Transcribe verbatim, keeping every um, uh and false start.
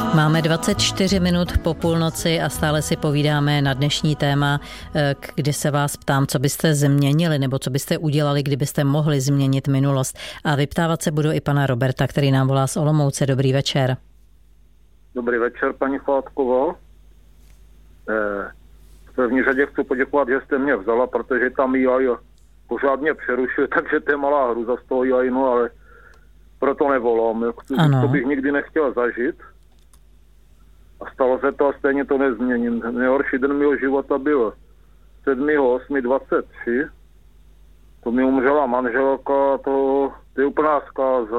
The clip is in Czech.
Máme dvacet čtyři minut po půlnoci a stále si povídáme na dnešní téma, kdy se vás ptám, co byste změnili nebo co byste udělali, kdybyste mohli změnit minulost. A vyptávat se budu i pana Roberta, který nám volá z Olomouce. Dobrý večer. Dobrý večer, paní Chládková. V první řadě chci poděkovat, že jste mě vzala, protože tam jaj pořádně přerušuje, takže to je malá hruza z toho jajnu, ale proto nevolám. To bych nikdy nechtěl zažít. A stalo se to a stejně to nezměním. Nejhorší den mého života byl sedmého osmého dvacet tři. To mi umřela manželka, to, to je úplná zkáza.